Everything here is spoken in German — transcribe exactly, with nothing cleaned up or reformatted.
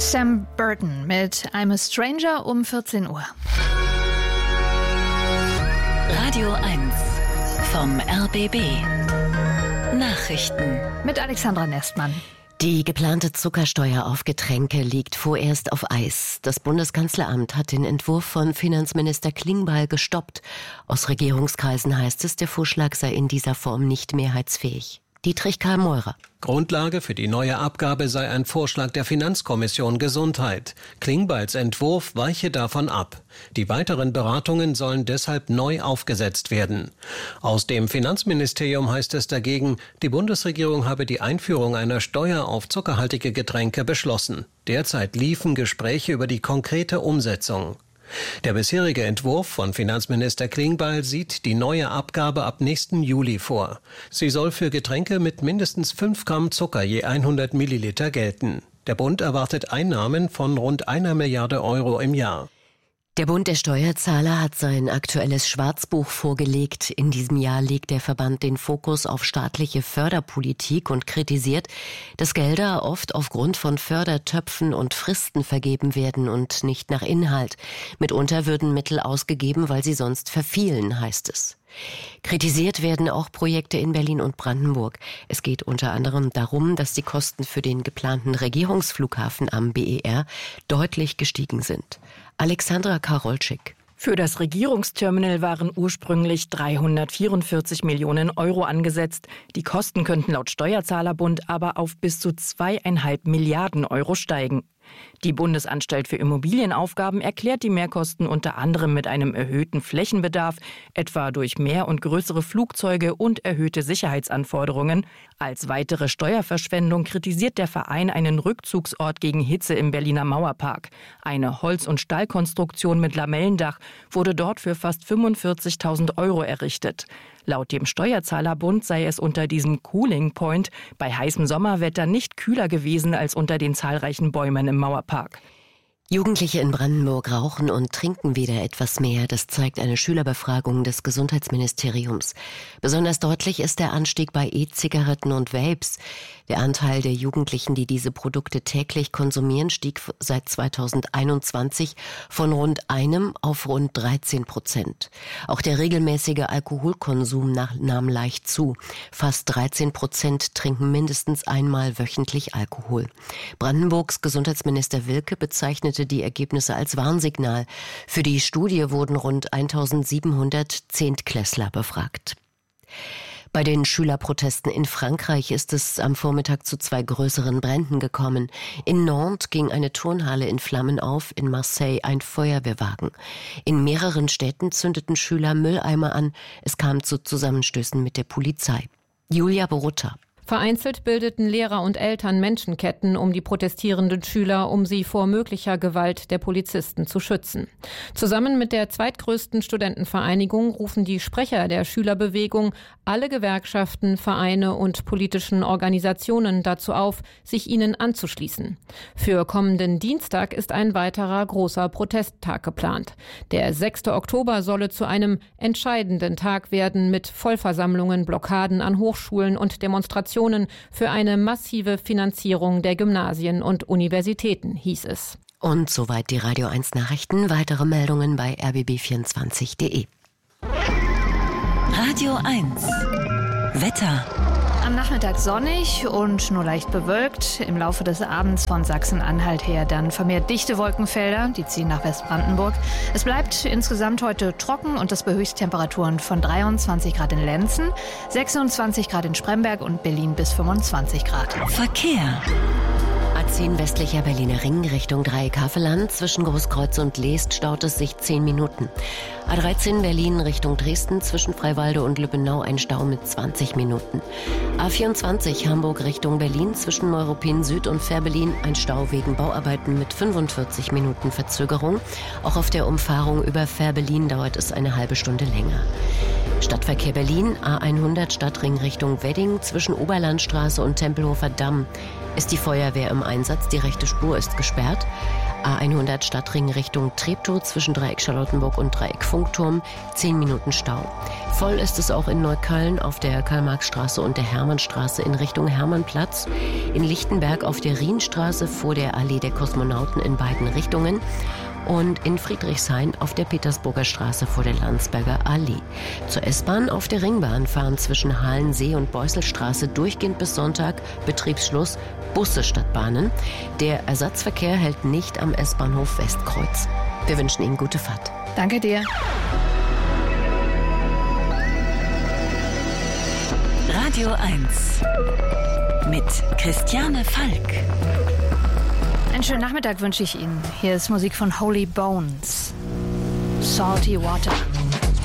Sam Burton mit I'm a Stranger um vierzehn Uhr. Radio eins vom R B B. Nachrichten mit Alexandra Nestmann. Die geplante Zuckersteuer auf Getränke liegt vorerst auf Eis. Das Bundeskanzleramt hat den Entwurf von Finanzminister Klingbeil gestoppt. Aus Regierungskreisen heißt es, der Vorschlag sei in dieser Form nicht mehrheitsfähig. Dietrich Karl Meurer. Grundlage für die neue Abgabe sei ein Vorschlag der Finanzkommission Gesundheit. Klingbeils Entwurf weiche davon ab. Die weiteren Beratungen sollen deshalb neu aufgesetzt werden. Aus dem Finanzministerium heißt es dagegen, die Bundesregierung habe die Einführung einer Steuer auf zuckerhaltige Getränke beschlossen. Derzeit liefen Gespräche über die konkrete Umsetzung. Der bisherige Entwurf von Finanzminister Klingbeil sieht die neue Abgabe ab nächsten Juli vor. Sie soll für Getränke mit mindestens fünf Gramm Zucker je hundert Milliliter gelten. Der Bund erwartet Einnahmen von rund einer Milliarde Euro im Jahr. Der Bund der Steuerzahler hat sein aktuelles Schwarzbuch vorgelegt. In diesem Jahr legt der Verband den Fokus auf staatliche Förderpolitik und kritisiert, dass Gelder oft aufgrund von Fördertöpfen und Fristen vergeben werden und nicht nach Inhalt. Mitunter würden Mittel ausgegeben, weil sie sonst verfielen, heißt es. Kritisiert werden auch Projekte in Berlin und Brandenburg. Es geht unter anderem darum, dass die Kosten für den geplanten Regierungsflughafen am B E R deutlich gestiegen sind. Alexandra Karolczyk. Für das Regierungsterminal waren ursprünglich dreihundertvierundvierzig Millionen Euro angesetzt. Die Kosten könnten laut Steuerzahlerbund aber auf bis zu zweieinhalb Milliarden Euro steigen. Die Bundesanstalt für Immobilienaufgaben erklärt die Mehrkosten unter anderem mit einem erhöhten Flächenbedarf, etwa durch mehr und größere Flugzeuge und erhöhte Sicherheitsanforderungen. Als weitere Steuerverschwendung kritisiert der Verein einen Rückzugsort gegen Hitze im Berliner Mauerpark. Eine Holz- und Stahlkonstruktion mit Lamellendach wurde dort für fast fünfundvierzigtausend Euro errichtet. Laut dem Steuerzahlerbund sei es unter diesem Cooling Point bei heißem Sommerwetter nicht kühler gewesen als unter den zahlreichen Bäumen im Mauerpark. Jugendliche in Brandenburg rauchen und trinken wieder etwas mehr. Das zeigt eine Schülerbefragung des Gesundheitsministeriums. Besonders deutlich ist der Anstieg bei E-Zigaretten und Vapes. Der Anteil der Jugendlichen, die diese Produkte täglich konsumieren, stieg seit zweitausendeinundzwanzig von rund einem auf rund dreizehn Prozent. Auch der regelmäßige Alkoholkonsum nahm leicht zu. Fast dreizehn Prozent trinken mindestens einmal wöchentlich Alkohol. Brandenburgs Gesundheitsminister Wilke bezeichnete die Ergebnisse als Warnsignal. Für die Studie wurden rund eintausendsiebenhundert Zehntklässler befragt. Bei den Schülerprotesten in Frankreich ist es am Vormittag zu zwei größeren Bränden gekommen. In Nantes ging eine Turnhalle in Flammen auf, in Marseille ein Feuerwehrwagen. In mehreren Städten zündeten Schüler Mülleimer an. Es kam zu Zusammenstößen mit der Polizei. Julia Borutta. Vereinzelt bildeten Lehrer und Eltern Menschenketten um die protestierenden Schüler, um sie vor möglicher Gewalt der Polizisten zu schützen. Zusammen mit der zweitgrößten Studentenvereinigung rufen die Sprecher der Schülerbewegung alle Gewerkschaften, Vereine und politischen Organisationen dazu auf, sich ihnen anzuschließen. Für kommenden Dienstag ist ein weiterer großer Protesttag geplant. Der sechster Oktober solle zu einem entscheidenden Tag werden mit Vollversammlungen, Blockaden an Hochschulen und Demonstrationen für eine massive Finanzierung der Gymnasien und Universitäten, hieß es. Und soweit die Radio eins Nachrichten. Weitere Meldungen bei r b b vierundzwanzig punkt de. Radio eins Wetter. Am Nachmittag sonnig und nur leicht bewölkt. Im Laufe des Abends von Sachsen-Anhalt her dann vermehrt dichte Wolkenfelder, die ziehen nach Westbrandenburg. Es bleibt insgesamt heute trocken und das bei Höchsttemperaturen von dreiundzwanzig Grad in Lenzen, sechsundzwanzig Grad in Spremberg und Berlin bis fünfundzwanzig Grad. Verkehr. A zehn westlicher Berliner Ring Richtung Dreieck-Havelland. Zwischen Großkreuz und Leest staut es sich zehn Minuten. A dreizehn Berlin Richtung Dresden. Zwischen Freiwalde und Lübbenau ein Stau mit zwanzig Minuten. A vierundzwanzig Hamburg Richtung Berlin. Zwischen Neuruppin Süd und Fährberlin ein Stau wegen Bauarbeiten mit fünfundvierzig Minuten Verzögerung. Auch auf der Umfahrung über Fährberlin dauert es eine halbe Stunde länger. Stadtverkehr Berlin, A hundert Stadtring Richtung Wedding. Zwischen Oberlandstraße und Tempelhofer Damm ist die Feuerwehr im Einsatz. Die rechte Spur ist gesperrt. A hundert Stadtring Richtung Treptow zwischen Dreieck Charlottenburg und Dreieck Funkturm. Zehn Minuten Stau. Voll ist es auch in Neukölln auf der Karl-Marx-Straße und der Hermannstraße in Richtung Hermannplatz. In Lichtenberg auf der Rienstraße vor der Allee der Kosmonauten in beiden Richtungen. Und in Friedrichshain auf der Petersburger Straße vor der Landsberger Allee. Zur S-Bahn auf der Ringbahn fahren zwischen Halensee und Beusselstraße durchgehend bis Sonntag, Betriebsschluss, Busse statt Bahnen. Der Ersatzverkehr hält nicht am S-Bahnhof Westkreuz. Wir wünschen Ihnen gute Fahrt. Danke dir. Radio eins mit Christiane Falk. Einen schönen Nachmittag wünsche ich Ihnen. Hier ist Musik von Holy Bones. Salty Water.